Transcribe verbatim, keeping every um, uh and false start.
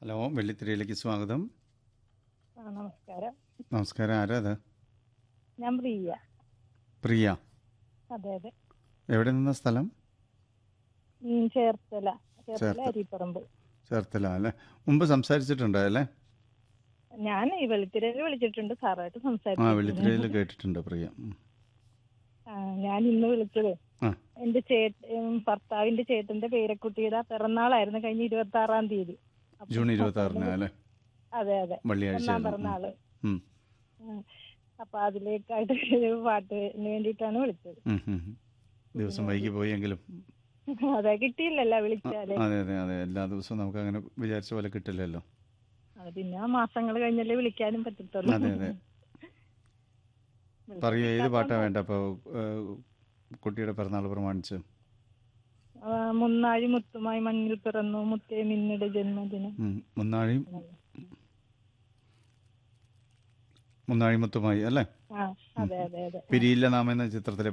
Hello, വെള്ളിത്തിരയിലേക്ക് സ്വാഗതം. ആ നമസ്കാരം. നമസ്കാരം. ആരാ അത്? ഞാൻ പ്രിയ. പ്രിയ. അതെ അതെ. എവിടെ നിന്ന സ്ഥലം? ഉം, ചേർത്തല ചേർത്തല ചേർത്ത അരിപ്പറമ്പ്. ചേർത്തല അല്ലേ? മുമ്പ് സംസാരിച്ചിട്ടുണ്ടോ അല്ലേ? ഞാൻ ഈ വെളുത്തിരയിൽ വിളിച്ചിട്ടുണ്ട്, സാറായിട്ട് ആ, സംസാരിച്ചിട്ടുണ്ട്. വെള്ളിത്തിരയിൽ കേട്ടിട്ടുണ്ട് പ്രിയ. ഉം. ആ, ഞാൻ ഇന്ന് വിളിച്ചത് ആ, എന്റെ ചേട്ട ഉം, ഭർത്താവിന്റെ ചേട്ടന്റെ പേരക്കുട്ടിയുടെ പിറന്നാളായിരുന്നു കഴിഞ്ഞ ഇരുപത്തി ആറാം തീയതി. അപ്പം ജൂൺ ഇരുപത്തി അപ്പൊ ആറിന് അതിന് അല്ലേ? അതെ അതെ, വെള്ളിയാഴ്ച ഒന്നാം ആയിരുന്നു. ഉം. പിറന്നാള്. ഉം. ഉം. അപ്പൊ അതിലേക്കായിട്ട് ഒരു പാട്ടിന് വേണ്ടിയിട്ടാണ് വിളിച്ചത്. ഉം, ഉം, ഉം. ദിവസം വൈകി പോയെങ്കിലും. അതെ, കിട്ടിയില്ലല്ലോ ആ, വിളിച്ചാലേ. അതെ അതെ അതെ, എല്ലാ ദിവസവും നമുക്ക് അങ്ങനെ വിചാരിച്ച പോലെ കിട്ടില്ലല്ലോ. അത് പിന്നെ ആ മാസങ്ങൾ കഴിഞ്ഞല്ലേ വിളിക്കാനും പറ്റത്തുള്ളൂ. അതെ അതെ. വിളിച്ച പറയൂ, ഏത് പാട്ടാ കിട്ടാത്തോണ്ടാ. വേണ്ട അപ്പോൾ കുട്ടിയുടെ പിറന്നാൾ പ്രമാണിച്ച്? ആ, മുന്നാഴി മുത്തുമായി മഞ്ഞിൽ പിറന്നു മുത്തേ മിന്നിടെ ജന്മദിനം. ഉം. മുന്നാഴിയും മുന്നാഴിമുത്തുമായി അല്ലേ? ആ അതെ അതെ അതെ. ആ. പിരിയില്ല നാം എന്ന ചിത്രത്തിലെ